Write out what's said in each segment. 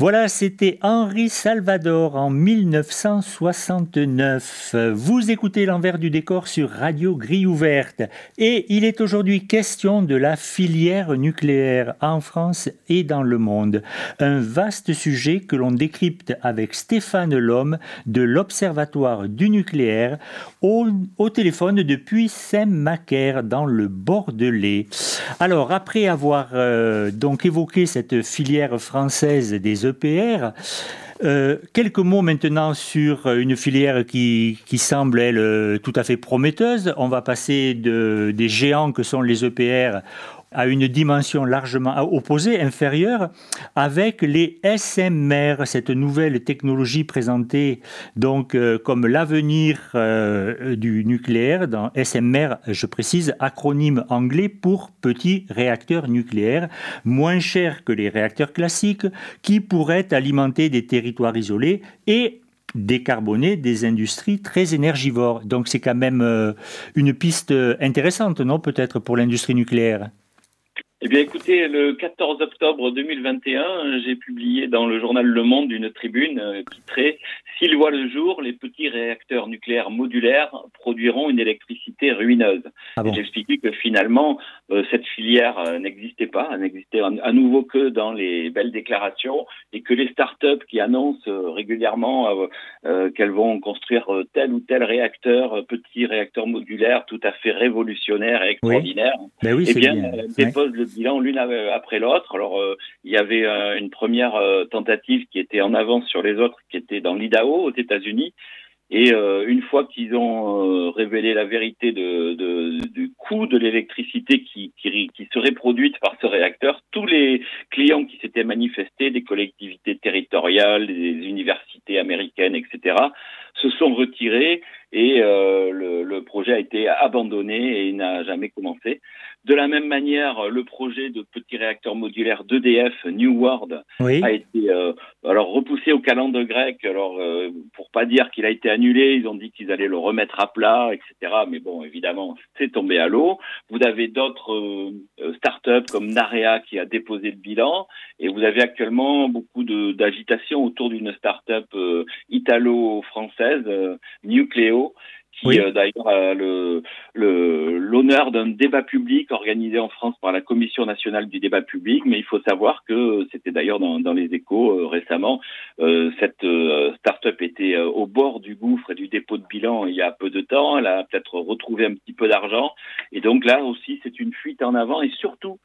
Voilà, c'était Henri Salvador en 1969. Vous écoutez l'envers du décor sur Radio Grille Ouverte. Et il est aujourd'hui question de la filière nucléaire en France et dans le monde. Un vaste sujet que l'on décrypte avec Stéphane Lhomme de l'Observatoire du nucléaire au téléphone depuis Saint-Macaire dans le Bordelais. Alors, après avoir donc évoqué cette filière française des EPR, quelques mots maintenant sur une filière qui semble, elle, tout à fait prometteuse. On va passer des géants que sont les EPR à une dimension largement opposée, inférieure, avec les SMR, cette nouvelle technologie présentée donc comme l'avenir du nucléaire. Dans SMR, je précise, acronyme anglais pour petit réacteur nucléaire, moins cher que les réacteurs classiques, qui pourraient alimenter des territoires isolés et décarboner des industries très énergivores. Donc c'est quand même une piste intéressante, non, peut-être pour l'industrie nucléaire? Eh bien, écoutez, le 14 octobre 2021, j'ai publié dans le journal Le Monde une tribune titrée « S'il voit le jour, les petits réacteurs nucléaires modulaires produiront une électricité ruineuse ». Ah bon. Et j'expliquais que finalement, cette filière n'existait pas, elle n'existait à nouveau que dans les belles déclarations, et que les startups qui annoncent régulièrement qu'elles vont construire tel ou tel réacteur, petit réacteur modulaire tout à fait révolutionnaire et extraordinaire, oui. Ben oui, eh bien, bien. déposent le bilan l'une après l'autre. Alors, il y avait une première tentative qui était en avance sur les autres, qui était dans l'Idaho, aux États-Unis. Et une fois qu'ils ont révélé la vérité du coût de l'électricité qui serait produite par ce réacteur, tous les clients qui s'étaient manifestés, des collectivités territoriales, des universités américaines, etc., se sont retirés et le projet a été abandonné et n'a jamais commencé. De la même manière, le projet de petit réacteur modulaire d'EDF, New World, Oui. a été repoussé au calendrier grec. Alors, pour pas dire qu'il a été annulé, ils ont dit qu'ils allaient le remettre à plat, etc. Mais bon, évidemment, c'est tombé à l'eau. Vous avez d'autres startups comme Narea qui a déposé le bilan, et vous avez actuellement beaucoup d'agitation autour d'une startup italo-française, Nucléo, qui Oui. d'ailleurs a l'honneur d'un débat public organisé en France par la Commission nationale du débat public, mais il faut savoir que c'était d'ailleurs dans les Échos récemment, cette start-up était au bord du gouffre et du dépôt de bilan il y a peu de temps, elle a peut-être retrouvé un petit peu d'argent, et donc là aussi c'est une fuite en avant, et surtout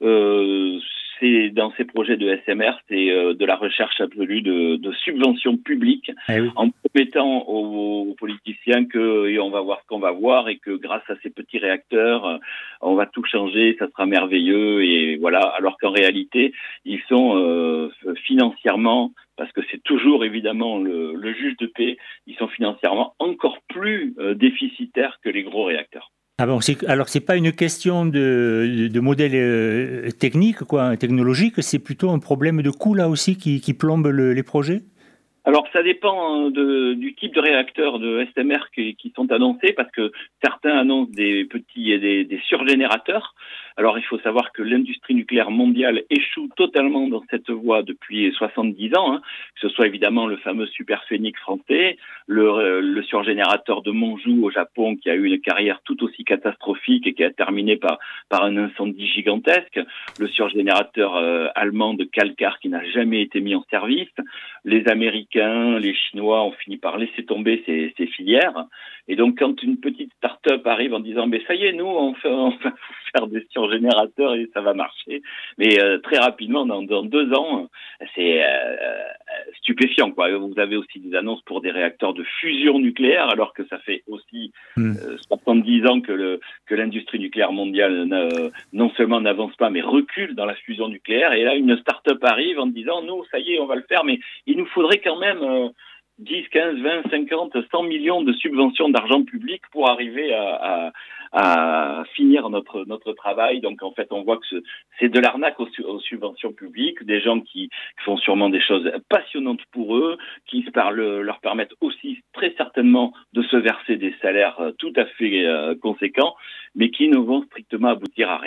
c'est dans ces projets de SMR, c'est de la recherche absolue de subventions publiques, Oui. en promettant aux politiciens que on va voir ce qu'on va voir, et que grâce à ces petits réacteurs, on va tout changer, ça sera merveilleux, et voilà. Alors qu'en réalité, ils sont financièrement, parce que c'est toujours évidemment le juge de paix, ils sont financièrement encore plus déficitaires que les gros réacteurs. Ah bon, alors c'est pas une question de modèle technique, quoi, technologique, c'est plutôt un problème de coût là aussi qui plombe les projets? Alors, ça dépend du type de réacteurs de SMR qui sont annoncés, parce que certains annoncent des petits et des surgénérateurs. Alors, il faut savoir que l'industrie nucléaire mondiale échoue totalement dans cette voie depuis 70 ans, hein, que ce soit évidemment le fameux Superphénix français, le surgénérateur de Monju au Japon, qui a eu une carrière tout aussi catastrophique et qui a terminé par un incendie gigantesque, le surgénérateur allemand de Kalkar qui n'a jamais été mis en service, les Américains, les Chinois ont fini par laisser tomber ces filières. Et donc, quand une petite start-up arrive en disant « ça y est, nous, on va faire des surgénérateurs et ça va marcher », mais très rapidement, dans 2 ans, c'est stupéfiant, quoi. Vous avez aussi des annonces pour des réacteurs de fusion nucléaire, alors que ça fait aussi 70 ans que l'industrie nucléaire mondiale non seulement n'avance pas, mais recule dans la fusion nucléaire. Et là, une start-up arrive en disant « nous, ça y est, on va le faire, mais il nous faudrait quand même 10, 15, 20, 50, 100 millions de subventions d'argent public pour arriver à finir notre travail ». Donc en fait, on voit que c'est de l'arnaque aux subventions publiques, des gens qui font sûrement des choses passionnantes pour eux, qui leur permettent aussi très certainement de se verser des salaires tout à fait conséquents, mais qui ne vont strictement aboutir à rien.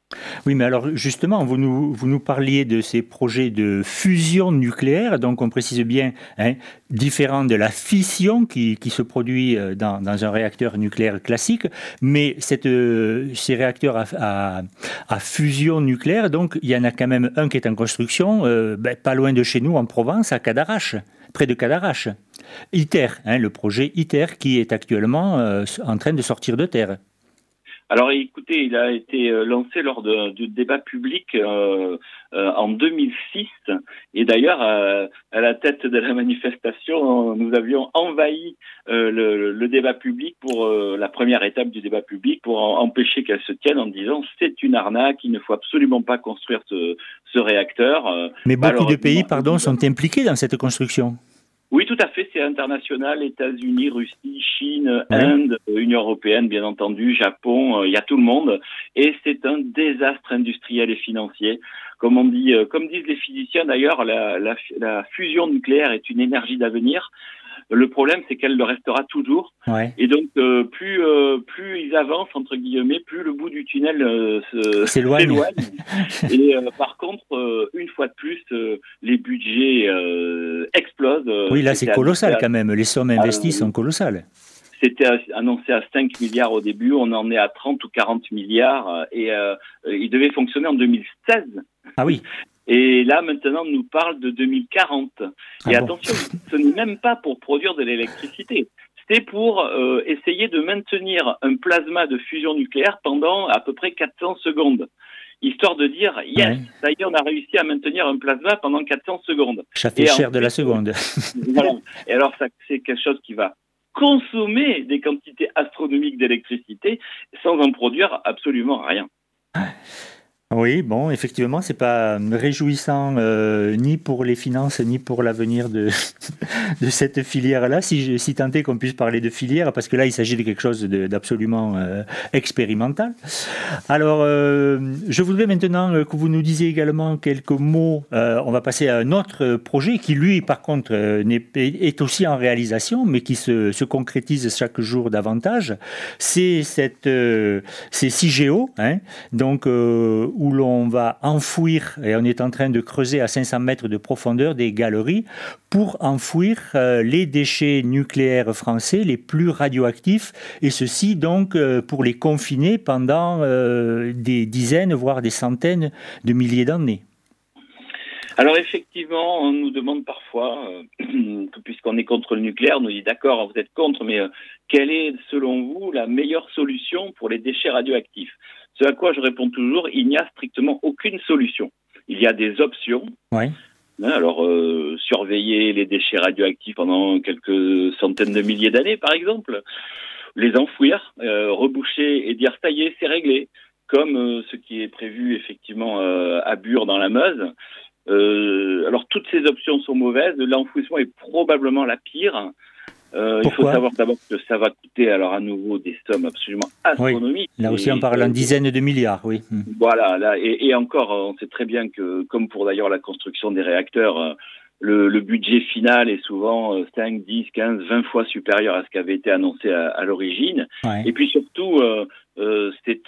Oui, mais alors justement, vous nous parliez de ces projets de fusion nucléaire, donc on précise bien, hein, différent de la fission qui se produit dans un réacteur nucléaire classique, mais ces réacteurs à fusion nucléaire, donc il y en a quand même un qui est en construction, pas loin de chez nous, en Provence, à Cadarache, près de Cadarache. ITER, hein, le projet ITER qui est actuellement en train de sortir de terre. Alors écoutez, il a été lancé lors du débat public en 2006 et d'ailleurs à la tête de la manifestation, nous avions envahi le débat public pour la première étape du débat public pour empêcher qu'elle se tienne en disant c'est une arnaque, il ne faut absolument pas construire ce réacteur. Mais beaucoup de pays, sont impliqués dans cette construction. Oui, tout à fait, c'est international, États-Unis, Russie, Chine, Inde, Union européenne, bien entendu, Japon, il y a tout le monde. Et c'est un désastre industriel et financier. Comme disent les physiciens d'ailleurs, la fusion nucléaire est une énergie d'avenir. Le problème, c'est qu'elle le restera toujours. Ouais. Et donc, plus ils avancent, entre guillemets, plus le bout du tunnel s'éloigne. Et par contre, une fois de plus, les budgets explosent. Oui, là, c'est colossal quand même. Les sommes investies sont colossales. C'était annoncé à 5 milliards au début. On en est à 30 ou 40 milliards. Et il devait fonctionner en 2016. Ah oui. Et là, maintenant, on nous parle de 2040. Et attention, ce n'est même pas pour produire de l'électricité. C'est pour essayer de maintenir un plasma de fusion nucléaire pendant à peu près 400 secondes. Histoire de dire, yes, ça y est, on a réussi à maintenir un plasma pendant 400 secondes. Ça fait cher de la seconde. Voilà. Et alors, ça, c'est quelque chose qui va consommer des quantités astronomiques d'électricité sans en produire absolument rien. Oui, bon, effectivement, c'est pas réjouissant ni pour les finances ni pour l'avenir de cette filière-là, si tant est qu'on puisse parler de filière, parce que là, il s'agit de quelque chose d'absolument expérimental. Alors, je voudrais maintenant que vous nous disiez également quelques mots. On va passer à un autre projet qui, lui, par contre, est aussi en réalisation, mais qui se concrétise chaque jour davantage. C'est CIGEO, hein, donc où l'on va enfouir, et on est en train de creuser à 500 mètres de profondeur des galeries pour enfouir les déchets nucléaires français les plus radioactifs, et ceci donc pour les confiner pendant des dizaines, voire des centaines de milliers d'années. Alors effectivement, on nous demande parfois, puisqu'on est contre le nucléaire, on nous dit d'accord, vous êtes contre, mais quelle est selon vous la meilleure solution pour les déchets radioactifs ? Ce à quoi je réponds toujours, il n'y a strictement aucune solution. Il y a des options. Oui. Alors, surveiller les déchets radioactifs pendant quelques centaines de milliers d'années, par exemple, les enfouir, reboucher et dire ça y est, c'est réglé, comme ce qui est prévu effectivement à Bure dans la Meuse. Alors, toutes ces options sont mauvaises. L'enfouissement est probablement la pire. Il faut savoir d'abord que ça va coûter alors à nouveau des sommes absolument astronomiques. Oui. Là aussi, on parle en dizaines de milliards, oui. Voilà, là, et encore, on sait très bien que, comme pour d'ailleurs la construction des réacteurs, le budget final est souvent 5, 10, 15, 20 fois supérieur à ce qui avait été annoncé à l'origine. Ouais. Et puis surtout, c'est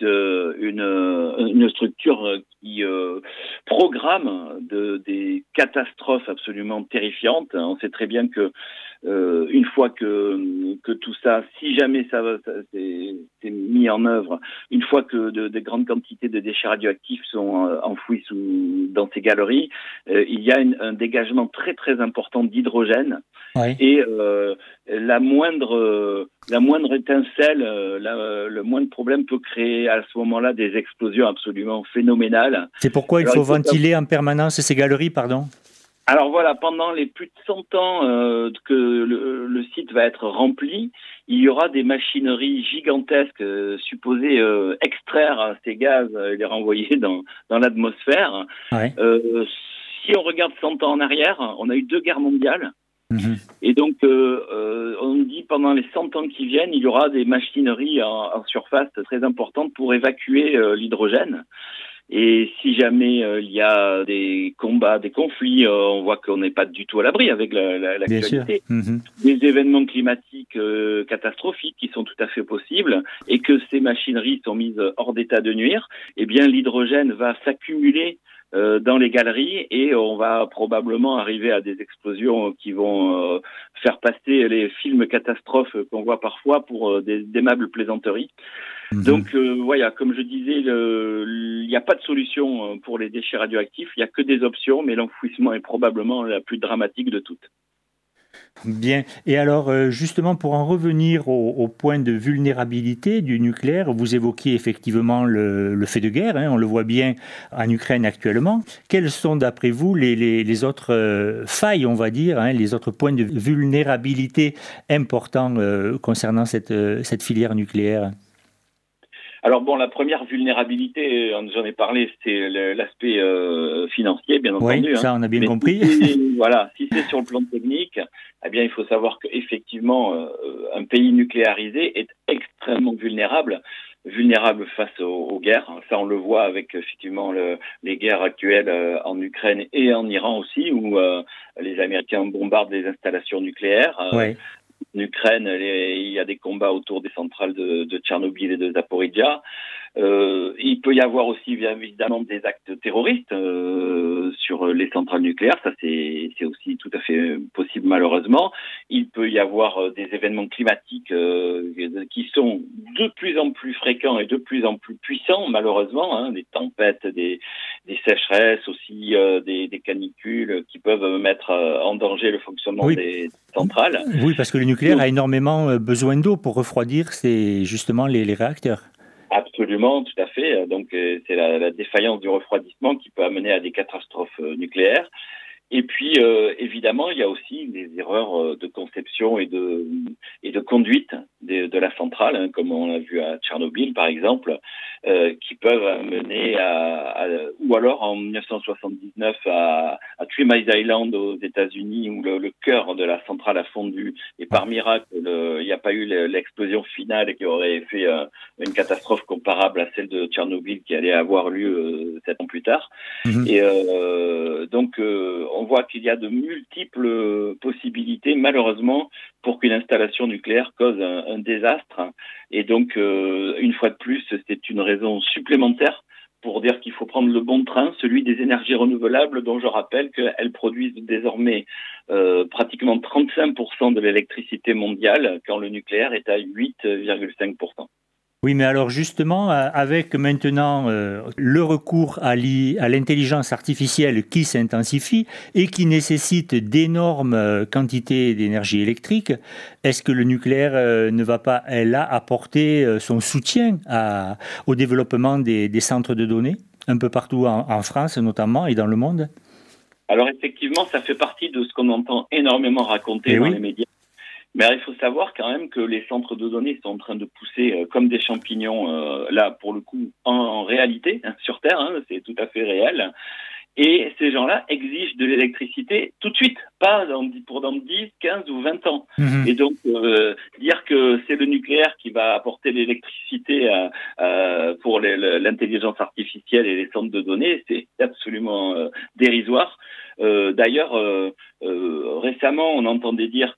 une structure qui programme des catastrophes absolument terrifiantes. On sait très bien que une fois que tout ça, si jamais c'est mis en œuvre, une fois que de grandes quantités de déchets radioactifs sont enfouis dans ces galeries, il y a un dégagement très très important d'hydrogène. Oui. Et la moindre étincelle, le moindre problème peut créer à ce moment-là des explosions absolument phénoménales. C'est pourquoi il faut ventiler en permanence ces galeries, pardon ? Alors voilà, pendant les plus de 100 ans que le site va être rempli, il y aura des machineries gigantesques supposées extraire ces gaz et les renvoyer dans l'atmosphère. Ouais. Si on regarde 100 ans en arrière, on a eu 2 guerres mondiales. Mmh. Et donc, on dit pendant les 100 ans qui viennent, il y aura des machineries en surface très importantes pour évacuer l'hydrogène. Et si jamais il y a des combats, des conflits, on voit qu'on n'est pas du tout à l'abri avec Bien sûr. l'actualité. Des événements climatiques catastrophiques qui sont tout à fait possibles et que ces machineries sont mises hors d'état de nuire, eh bien l'hydrogène va s'accumuler dans les galeries et on va probablement arriver à des explosions qui vont faire passer les films catastrophes qu'on voit parfois pour d'aimables plaisanteries. Donc voilà, comme je disais, il n'y a pas de solution pour les déchets radioactifs, il n'y a que des options, mais l'enfouissement est probablement la plus dramatique de toutes. Bien. Et alors, justement, pour en revenir au point de vulnérabilité du nucléaire, vous évoquiez effectivement le fait de guerre, on le voit bien en Ukraine actuellement. Quels sont, d'après vous, les autres failles, on va dire, les autres points de vulnérabilité importants concernant cette filière nucléaire ? Alors bon, la première vulnérabilité, j'en ai parlé, c'est l'aspect financier, bien entendu. Oui, ça on a bien compris. Si c'est sur le plan technique, eh bien il faut savoir qu'effectivement, un pays nucléarisé est extrêmement vulnérable face aux guerres. Ça, on le voit avec effectivement les guerres actuelles en Ukraine et en Iran aussi, où les Américains bombardent les installations nucléaires. Oui. En Ukraine, il y a des combats autour des centrales de Tchernobyl et de Zaporizhzhia. Il peut y avoir aussi bien évidemment des actes terroristes sur les centrales nucléaires, ça c'est aussi tout à fait possible malheureusement. Il peut y avoir des événements climatiques qui sont de plus en plus fréquents et de plus en plus puissants malheureusement, des tempêtes, des sécheresses aussi, des canicules qui peuvent mettre en danger le fonctionnement des centrales. Oui, parce que le nucléaire a énormément besoin d'eau pour refroidir justement les réacteurs. Absolument, tout à fait. Donc, c'est la défaillance du refroidissement qui peut amener à des catastrophes nucléaires. Et puis, évidemment, il y a aussi des erreurs de conception et de conduite de la centrale, comme on l'a vu à Tchernobyl, par exemple, qui peuvent amener ou alors en 1979 à Three Mile Island aux États-Unis, où le cœur de la centrale a fondu, et par miracle, il n'y a pas eu l'explosion finale qui aurait fait une catastrophe comparable à celle de Tchernobyl qui allait avoir lieu 7 ans plus tard. Et donc, on voit qu'il y a de multiples possibilités, malheureusement, pour qu'une installation nucléaire cause un désastre. Et donc, une fois de plus, c'est une raison supplémentaire pour dire qu'il faut prendre le bon train, celui des énergies renouvelables, dont je rappelle qu'elles produisent désormais pratiquement 35% de l'électricité mondiale, quand le nucléaire est à 8,5%. Oui, mais alors justement, avec maintenant le recours à l'intelligence artificielle qui s'intensifie et qui nécessite d'énormes quantités d'énergie électrique, est-ce que le nucléaire ne va pas, là, apporter son soutien au développement des centres de données, un peu partout en France notamment et dans le monde ? Alors effectivement, ça fait partie de ce qu'on entend énormément raconter dans les médias. Mais il faut savoir quand même que les centres de données sont en train de pousser comme des champignons, là pour le coup en réalité, sur Terre, c'est tout à fait réel. Et ces gens-là exigent de l'électricité tout de suite, pas pour dans 10, 15 ou 20 ans. Et donc, dire que c'est le nucléaire qui va apporter l'électricité pour l'intelligence artificielle et les centres de données, c'est absolument dérisoire. D'ailleurs, récemment, on entendait dire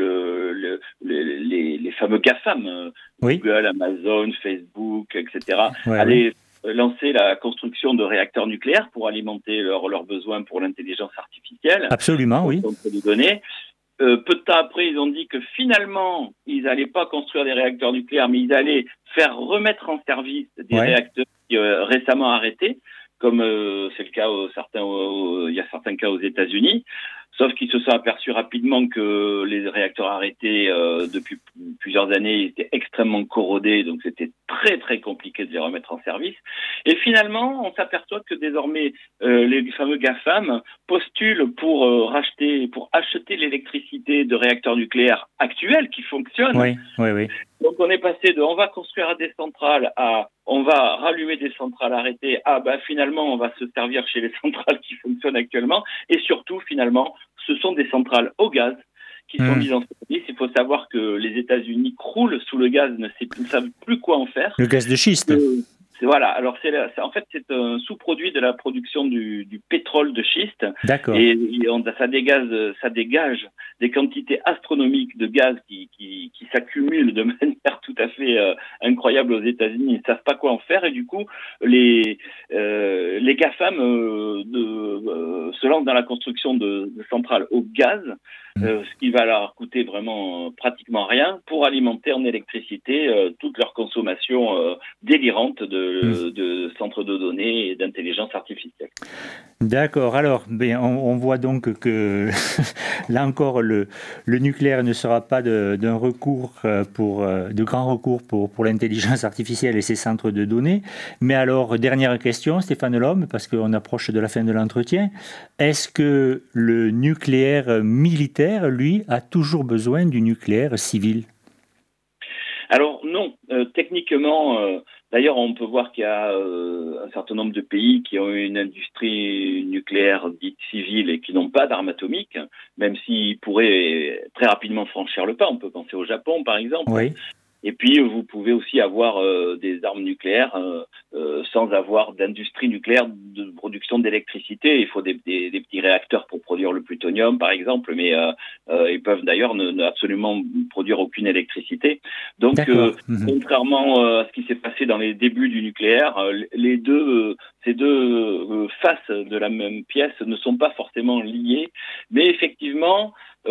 que les fameux GAFAM, Google, Amazon, Facebook, etc., allaient lancer la construction de réacteurs nucléaires pour alimenter leurs besoins pour l'intelligence artificielle. Absolument, oui. Des données. Peu de temps après, ils ont dit que finalement, ils n'allaient pas construire des réacteurs nucléaires, mais ils allaient faire remettre en service des réacteurs récemment arrêtés, comme c'est le cas il y a certains cas aux États-Unis. Sauf qu'ils se sont aperçus rapidement que les réacteurs arrêtés depuis plusieurs années étaient extrêmement corrodés, donc c'était très très compliqué de les remettre en service. Et finalement, on s'aperçoit que désormais les fameux GAFAM postulent pour acheter l'électricité de réacteurs nucléaires actuels qui fonctionnent. Oui. Donc on est passé de on va construire des centrales à on va rallumer des centrales arrêtées à finalement on va se servir chez les centrales qui fonctionnent actuellement, et surtout finalement ce sont des centrales au gaz qui sont mises en service. Il faut savoir que les États-Unis croulent sous le gaz, ne savent plus quoi en faire. Le gaz de schiste. Voilà, alors en fait c'est un sous-produit de la production du pétrole de schiste. D'accord. Et ça dégage des quantités astronomiques de gaz qui s'accumulent de manière tout à fait incroyable aux États-Unis. Ils ne savent pas quoi en faire et du coup les GAFAM se lancent dans la construction de centrales au gaz. Ce qui va leur coûter vraiment pratiquement rien pour alimenter en électricité toute leur consommation délirante de centres de données et d'intelligence artificielle. D'accord. Alors, on voit donc que là encore, le nucléaire ne sera pas de grand recours pour l'intelligence artificielle et ses centres de données. Mais alors, dernière question, Stéphane Lhomme, parce qu'on approche de la fin de l'entretien. Est-ce que le nucléaire militaire, lui, a toujours besoin du nucléaire civil ? Alors non, techniquement, d'ailleurs on peut voir qu'il y a un certain nombre de pays qui ont une industrie nucléaire dite civile et qui n'ont pas d'armes atomiques, même s'ils pourraient très rapidement franchir le pas. On peut penser au Japon par exemple. Oui. Et puis vous pouvez aussi avoir des armes nucléaires sans avoir d'industrie nucléaire de production d'électricité. Il faut des petits réacteurs pour produire le plutonium par exemple, mais ils peuvent d'ailleurs ne absolument produire aucune électricité. Donc contrairement à ce qui s'est passé dans les débuts du nucléaire, ces deux faces de la même pièce ne sont pas forcément liées, mais effectivement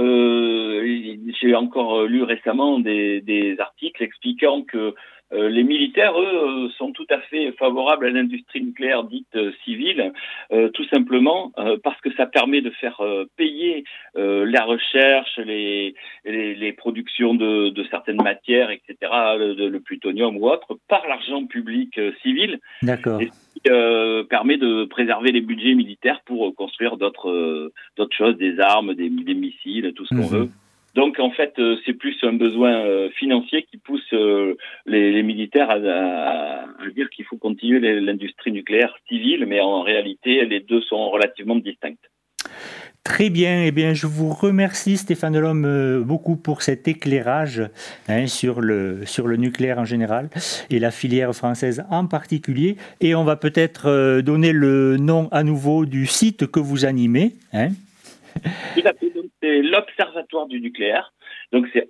j'ai encore lu récemment des articles expliquant que les militaires, eux, sont tout à fait favorables à l'industrie nucléaire dite civile, tout simplement parce que ça permet de faire payer la recherche, les productions de certaines matières, etc., le plutonium ou autre, par l'argent public civil. D'accord. Et permet de préserver les budgets militaires pour construire d'autres choses, des armes, des missiles, tout ce qu'on veut. Donc en fait, c'est plus un besoin financier qui pousse les militaires à dire qu'il faut continuer l'industrie nucléaire civile, mais en réalité, les deux sont relativement distinctes. Très bien, eh bien, je vous remercie Stéphane Lhomme beaucoup pour cet éclairage sur le nucléaire en général et la filière française en particulier. Et on va peut-être donner le nom à nouveau du site que vous animez. Tout à fait, donc c'est l'Observatoire du nucléaire. Donc c'est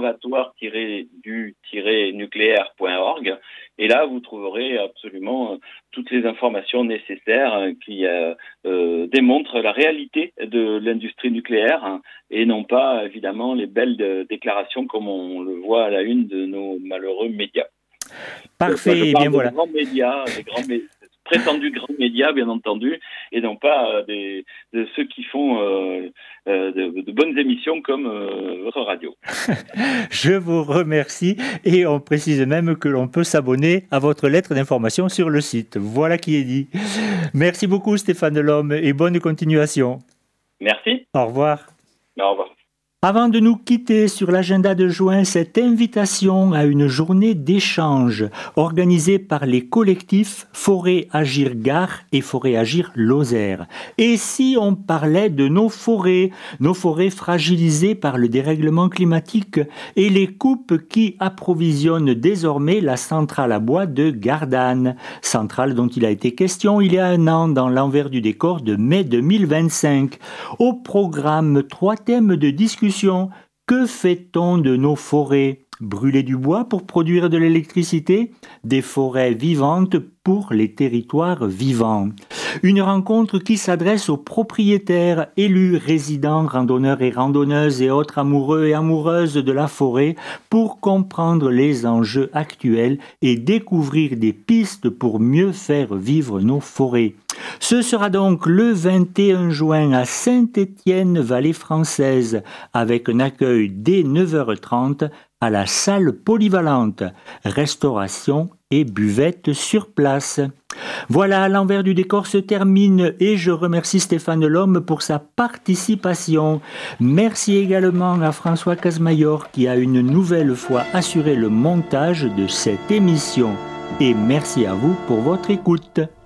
observatoire-du-nucléaire.org. Et là, vous trouverez absolument toutes les informations nécessaires qui démontrent la réalité de l'industrie nucléaire et non pas, évidemment, les belles déclarations comme on le voit à la une de nos malheureux médias. Parfait, bien voilà. Des grands médias, prétendus grands médias, bien entendu, et non pas de ceux qui font de bonnes émissions comme votre radio. Je vous remercie et on précise même que l'on peut s'abonner à votre lettre d'information sur le site. Voilà qui est dit. Merci beaucoup Stéphane Lhomme et bonne continuation. Merci. Au revoir. Au revoir. Avant de nous quitter sur l'agenda de juin, cette invitation à une journée d'échange organisée par les collectifs Forêt Agir Gard et Forêt Agir Lozère. Et si on parlait de nos forêts fragilisées par le dérèglement climatique et les coupes qui approvisionnent désormais la centrale à bois de Gardanne, centrale dont il a été question il y a un an dans l'envers du décor de mai 2025. Au programme, 3 thèmes de discussion. Que fait-on de nos forêts ? Brûler du bois pour produire de l'électricité ? Des forêts vivantes pour les territoires vivants. Une rencontre qui s'adresse aux propriétaires, élus, résidents, randonneurs et randonneuses et autres amoureux et amoureuses de la forêt pour comprendre les enjeux actuels et découvrir des pistes pour mieux faire vivre nos forêts. Ce sera donc le 21 juin à Saint-Étienne, Vallée Française, avec un accueil dès 9h30 à la salle polyvalente, restauration et buvette sur place. Voilà, l'envers du décor se termine et je remercie Stéphane Lhomme pour sa participation. Merci également à François Casmayor qui a une nouvelle fois assuré le montage de cette émission. Et merci à vous pour votre écoute.